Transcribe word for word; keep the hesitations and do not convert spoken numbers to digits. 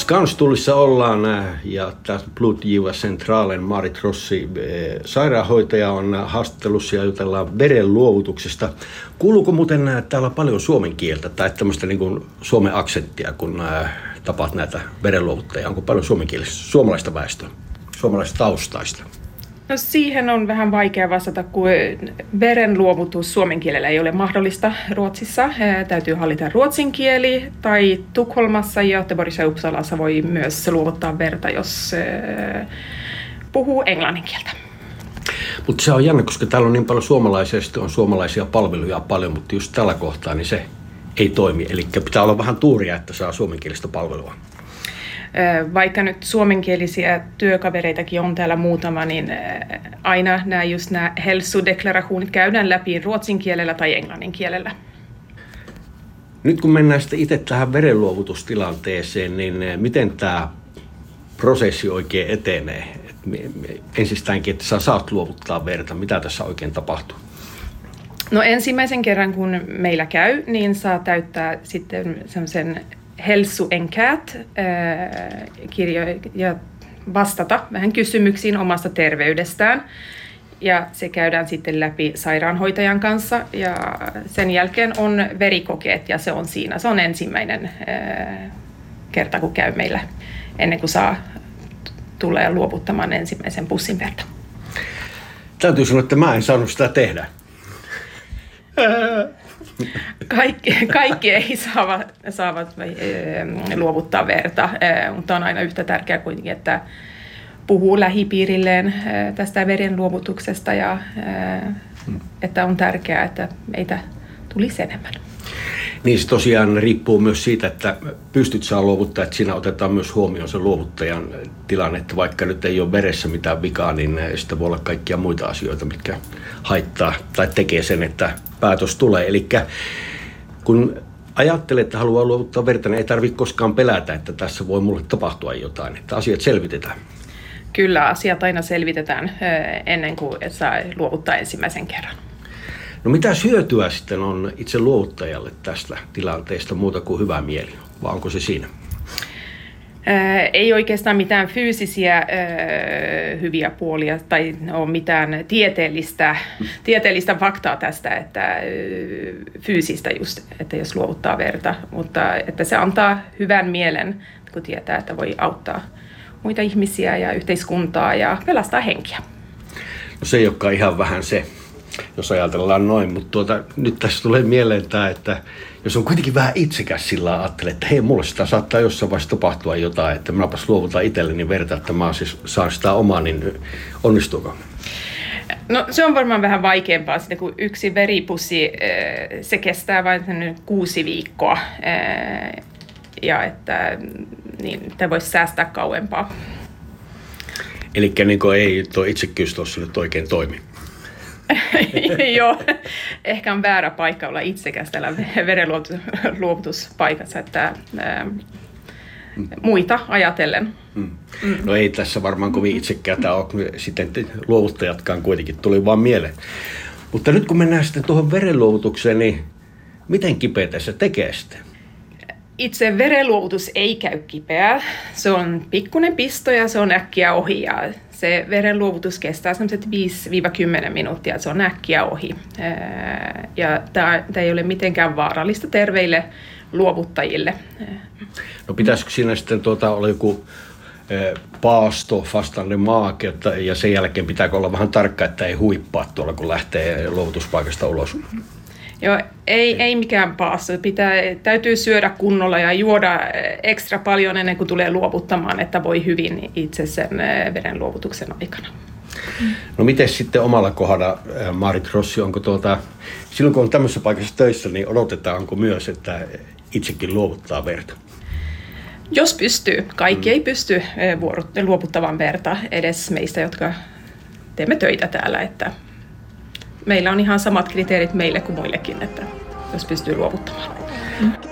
Skanstullissa ollaan ja tässä Blodgivarcentralen Marit Rossi, sairaanhoitaja, on haastattelussa ja jutellaan veren luovutuksesta. Kuuluuko muuten täällä paljon suomen kieltä tai tämmöistä niin kuin suomen aksenttia, kun tapaat näitä verenluovuttajia? Onko paljon suomenkielistä, suomalaista väestöä, suomalaista taustaista? No siihen on vähän vaikea vastata, kun verenluovutus suomen kielellä ei ole mahdollista Ruotsissa. Täytyy hallita ruotsin kieli, tai Tukholmassa ja Göteborgissa ja Uppsalassa voi myös luovuttaa verta, jos puhuu englannin kieltä. Mutta se on jännä, koska täällä on niin paljon suomalaisia, on suomalaisia palveluja paljon, mutta just tällä kohtaa niin se ei toimi. Eli pitää olla vähän tuuria, että saa suomenkielistä palvelua. Vaikka nyt suomenkielisiä työkavereitakin on täällä muutama, niin aina nämä, just nämä hälsodeklarationit käydään läpi ruotsin kielellä tai englannin kielellä. Nyt kun mennään sitten itse tähän verenluovutustilanteeseen, niin miten tämä prosessi oikein etenee? Ensistäänkin, että sä saat luovuttaa verta. Mitä tässä oikein tapahtuu? No ensimmäisen kerran, kun meillä käy, niin saa täyttää sitten semmoisen hälsoenkät-kirjo ja vastata vähän kysymyksiin omasta terveydestään. Ja se käydään sitten läpi sairaanhoitajan kanssa ja sen jälkeen on verikokeet ja se on siinä. Se on ensimmäinen kerta, kun käy meillä ennen kuin saa tulee luovuttamaan ensimmäisen pussin verta. Täytyy sanoa, että mä en saanut sitä tehdä. Kaikki, kaikki ei saavat, saavat luovuttaa verta, mutta on aina yhtä tärkeää kuitenkin, että puhuu lähipiirilleen tästä veren luovutuksesta ja että on tärkeää, että meitä tulisi enemmän. Niin se tosiaan riippuu myös siitä, että pystyt saa luovuttaa, että siinä otetaan myös huomioon se luovuttajan tilanne, että vaikka nyt ei ole veressä mitään vikaa, niin sitä voi olla kaikkia muita asioita, mitkä haittaa tai tekee sen, että päätös tulee. Eli kun ajattelee, että haluaa luovuttaa verta, niin ei tarvitse koskaan pelätä, että tässä voi mulle tapahtua jotain, että asiat selvitetään. Kyllä, asiat aina selvitetään ennen kuin saa luovuttaa ensimmäisen kerran. No mitä hyötyä sitten on itse luovuttajalle tästä tilanteesta muuta kuin hyvä mieli, vai onko se siinä? Ää, ei oikeastaan mitään fyysisiä ää, hyviä puolia tai ole mitään tieteellistä, tieteellistä faktaa tästä, että ää, fyysistä just, että jos luovuttaa verta, mutta että se antaa hyvän mielen, kun tietää, että voi auttaa muita ihmisiä ja yhteiskuntaa ja pelastaa henkiä. No se ei olekaan ihan vähän se, jos ajatellaan noin, mutta tuota, nyt tässä tulee mieleen tämä, että jos on kuitenkin vähän itsekäs sillä ajattelee, että hei, mulle sitä saattaa jossain vaiheessa tapahtua jotain, että minäpäs luovutan itselleni verta, että mä siis saan sitä omaa, niin onnistuuko? No se on varmaan vähän vaikeampaa, sitten kun yksi veripussi, se kestää vain kuusi viikkoa ja että niin, että voisi säästää kauempaa. Eli niin ei tuo itsekkyys tuossa nyt oikein toimi. Joo, ehkä on väärä paikka olla itsekäs täällä verenluovutuspaikassa, että ää, muita ajatellen. Mm. Mm. No ei tässä varmaan kovin itsekäätä ole, sitten luovuttajatkaan kuitenkin tuli vaan mieleen. Mutta nyt kun mennään sitten tuohon verenluovutukseen, niin miten kipeätä se tekee sitten? Itse verenluovutus ei käy kipeää. Se on pikkuinen pisto ja se on äkkiä ohi. Ja se verenluovutus kestää sellaiset viisi kymmenen minuuttia, se on äkkiä ohi. Ja tämä ei ole mitenkään vaarallista terveille luovuttajille. No pitäisikö siinä sitten tuota, olla joku paasto, fastande maake, ja sen jälkeen pitääkö olla vähän tarkka, että ei huippaa tuolla, kun lähtee luovutuspaikasta ulos? Joo, ei, ei mikään paasto. Pitää, täytyy syödä kunnolla ja juoda ekstra paljon ennen kuin tulee luovuttamaan, että voi hyvin itse sen verenluovutuksen aikana. No miten sitten omalla kohdalla, Marit Rossi, onko tuota, silloin kun on tämmöisessä paikassa töissä, niin odotetaanko myös, että itsekin luovuttaa verta? Jos pystyy. Kaikki mm. ei pysty luovuttamaan verta edes meistä, jotka teemme töitä täällä, että meillä on ihan samat kriteerit meille kuin muillekin, että jos pystyy luovuttamaan. Mm.